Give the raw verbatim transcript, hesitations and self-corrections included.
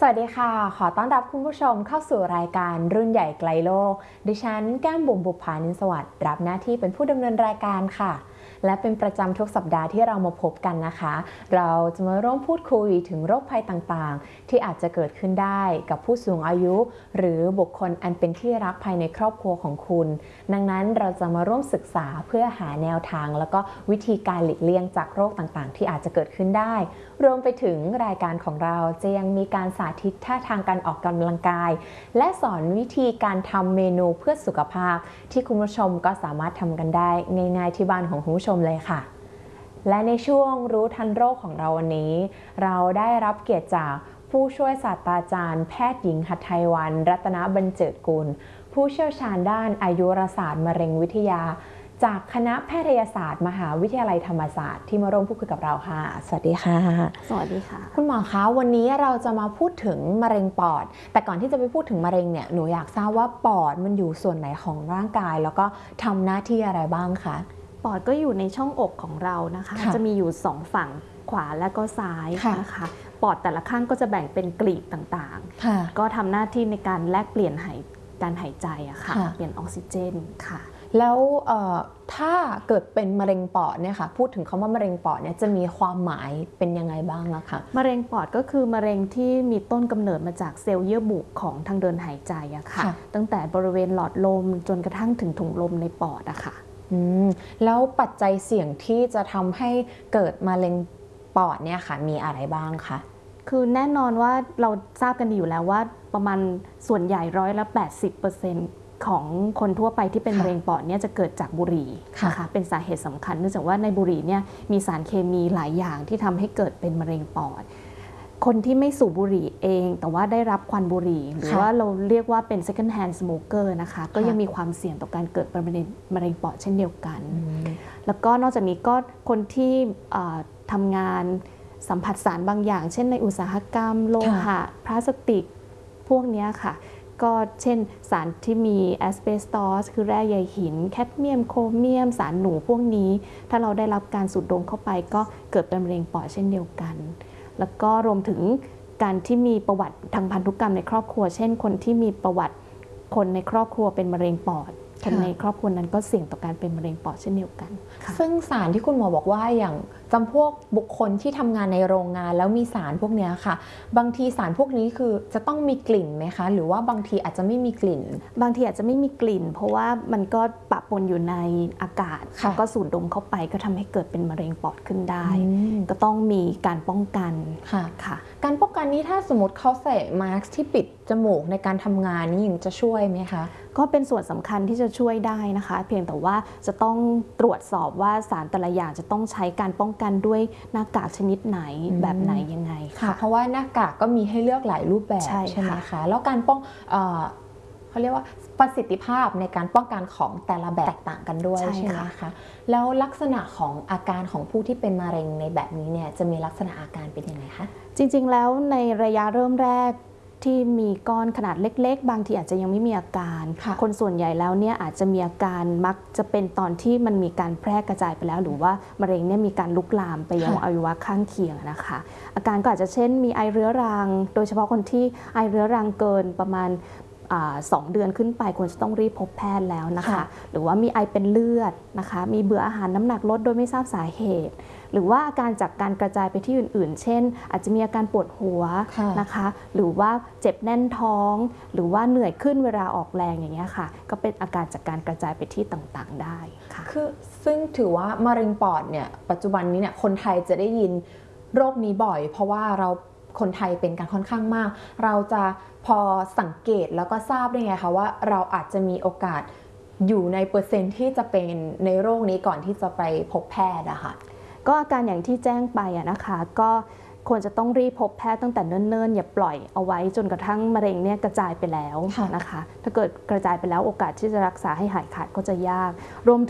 วัสดีค่ะขอต้อนรับคุณผู้ชมเข้าสู่รายการรุ่นใหญ่ไกลโลกดิฉันแก้มบุ๋มบุภานินสวัสดิ์รับหน้าที่เป็นผู้ดำเนินรายการค่ะและเป็นประจำทุกสัปดาห์ที่เรามาพบกันนะคะเราจะมาร่วมพูดคุยถึงโรคภัยต่างๆที่อาจจะเกิดขึ้นได้กับผู้สูงอายุหรือบุคคลอันเป็นที่รักภายในครอบครัวของคุณดังนั้นเราจะมาร่วมศึกษาเพื่อหาแนวทางแล้วก็วิธีการหลีกเลี่ยงจากโรคต่างๆที่อาจจะเกิดขึ้นได้รวมไปถึงรายการของเราจะยังมีการสาธิตท่าทางการออกกำลังกายและสอนวิธีการทำเมนูเพื่อสุขภาพที่คุณผู้ชมก็สามารถทำกันได้ง่ายๆที่บ้านของคุณผู้ชมเลยค่ะและในช่วงรู้ทันโรคของเราวันนี้เราได้รับเกียรติจากผู้ช่วยศาสตราจารย์แพทย์หญิงหัตถ์ไทยวันรัตนบรรเจิดกุลผู้เชี่ยวชาญด้านอายุรศาสตร์มะเร็งวิทยาจากคณะแพทยศาสตร์มหาวิทยาลัยธรรมศาสตร์ที่มาร่วมพูดคุยกับเราค่ะสวัสดีค่ะสวัสดีค่ะคุณหมอคะวันนี้เราจะมาพูดถึงมะเร็งปอดแต่ก่อนที่จะไปพูดถึงมะเร็งเนี่ยหนูอยากทราบว่าปอดมันอยู่ส่วนไหนของร่างกายแล้วก็ทำหน้าที่อะไรบ้างคะปอดก็อยู่ในช่องอกของเรานะคะจะมีอยู่สองฝั่งขวาและก็ซ้ายนะคะปอดแต่ละข้างก็จะแบ่งเป็นกลีบต่างๆก็ทำหน้าที่ในการแลกเปลี่ยนหายการหายใจอะค่ะเปลี่ยนออกซิเจนค่ะแล้วถ้าเกิดเป็นมะเร็งปอดเนี่ยค่ะพูดถึงคำว่ามะเร็งปอดเนี่ยจะมีความหมายเป็นยังไงบ้างล่ะคะมะเร็งปอดก็คือมะเร็งที่มีต้นกำเนิดมาจากเซลล์เยื่อบุของทางเดินหายใจอะค่ะตั้งแต่บริเวณหลอดลมจนกระทั่งถึงถุงลมในปอดอะค่ะแล้วปัจจัยเสี่ยงที่จะทำให้เกิดมะเร็งปอดเนี่ยค่ะมีอะไรบ้างคะคือแน่นอนว่าเราทราบกันดีอยู่แล้วว่าประมาณส่วนใหญ่ร้อยละแปดสิบเปอร์เซ็นต์ของคนทั่วไปที่เป็นมะเร็งปอดเนี่ยจะเกิดจากบุหรี่นะคะเป็นสาเหตุสำคัญเนื่องจากว่าในบุหรี่เนี่ยมีสารเคมีหลายอย่างที่ทำให้เกิดเป็นมะเร็งปอดคนที่ไม่สูบบุหรี่เองแต่ว่าได้รับควันบุหรี่หรือว่าเราเรียกว่าเป็น second hand smoker นะคะก็ยังมีความเสี่ยงต่อการเกิดมะเร็งมะเร็งปอดเช่นเดียวกันแล้วก็นอกจากนี้ก็คนที่ทำงานสัมผัสสารบางอย่างเช่นในอุตสาหกรรมโลหะพลาสติกพวกนี้ค่ะก็เช่นสารที่มีแอสเบสตอสคือแร่ใยหินแคดเมียมโครเมียมสารหนูพวกนี้ถ้าเราได้รับการสูดดมเข้าไปก็เกิดเป็นมะเร็งปอดเช่นเดียวกันแล้วก็รวมถึงการที่มีประวัติทางพันธุกรรมในครอบครัวเช่นคนที่มีประวัติคนในครอบครัวเป็นมะเร็งปอดคนในครอบครัวนั้นก็เสี่ยงต่อการเป็นมะเร็งปอดเช่นเดียวกันซึ่งสารที่คุณหมอบอกว่าอย่างจำพวกบุคคลที่ทำงานในโรงงานแล้วมีสารพวกนี้ค่ะบางทีสารพวกนี้คือจะต้องมีกลิ่นไหมคะหรือว่าบางทีอาจจะไม่มีกลิ่นบางทีอาจจะไม่มีกลิ่นเพราะว่ามันก็ปะปนอยู่ในอากาศแล้วก็สูดดมเข้าไปก็ทำให้เกิดเป็นมะเร็งปอดขึ้นได้ก็ต้องมีการป้องกันค่ะค่ะการป้องกันนี้ถ้าสมมติเขาใส่มาสก์ที่ปิดจมูกในการทำงานนี่ยังจะช่วยไหมคะก็เป็นส่วนสำคัญที่จะช่วยได้นะคะเพียงแต่ว่าจะต้องตรวจสอบว่าสารแต่ละอย่างจะต้องใช้การป้องกันด้วยหน้ากากชนิดไหนแบบไหนยังไงค่ะเพราะว่าหน้ากากก็มีให้เลือกหลายรูปแบบใช่ไหมคะแล้วการป้องเขาเรียกว่าประสิทธิภาพในการป้องกันของแต่ละแบบแตกต่างกันด้วยใช่ไหมคะแล้วลักษณะของอาการของผู้ที่เป็นมะเร็งในแบบนี้เนี่ยจะมีลักษณะอาการเป็นยังไงคะจริงๆแล้วในระยะเริ่มแรกที่มีก้อนขนาดเล็กๆบางทีอาจจะยังไม่มีอาการ คนส่วนใหญ่แล้วเนี่ยอาจจะมีอาการมักจะเป็นตอนที่มันมีการแพร่กระจายไปแล้วหรือว่ามะเร็งเนี่ยมีการลุกลามไปยังอวัยวะข้างเคียงนะคะอาการก็อาจจะเช่นมีไอเรื้อรังโดยเฉพาะคนที่ไอเรื้อรังเกินประมาณสองเดือนขึ้นไปควรจะต้องรีบพบแพทย์แล้วนะคะหรือว่ามีไอเป็นเลือดนะคะมีเบื่ออาหารน้ำหนักลดโดยไม่ทราบสาเหตุหรือว่าอาการจากการกระจายไปที่อื่นๆเช่นอาจจะมีอาการปวดหัวนะคะหรือว่าเจ็บแน่นท้องหรือว่าเหนื่อยขึ้นเวลาออกแรงอย่างเงี้ยค่ะก็เป็นอาการจากการกระจายไปที่ต่างๆได้ค่ะคือซึ่งถือว่ามะเร็งปอดเนี่ยปัจจุบันนี้เนี่ยคนไทยจะได้ยินโรคนี้บ่อยเพราะว่าเราคนไทยเป็นกันค่อนข้างมากเราจะพอสังเกตแล้วก็ทราบได้ไงคะว่าเราอาจจะมีโอกาสอยู่ในเปอร์เซ็นต์ที่จะเป็นในโรคนี้ก่อนที่จะไปพบแพทย์อะค่ะก็อาการอย่างที่แจ้งไปอะนะคะก็ควรจะต้องรีบพบแพทย์ตั้งแต่เนิ่นๆอย่าปล่อยเอาไว้จนกระทั่งมะเร็งเนี่ยกระจายไปแล้วนะคะถ้าเกิดกระจายไปแล้วโอกาสที่จะรักษาให้หายขาดก็จะยากรวม